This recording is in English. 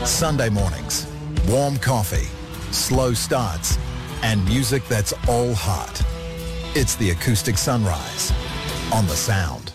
Sunday mornings, warm coffee, slow starts, and music that's all heart. It's the Acoustic Sunrise on The Sound.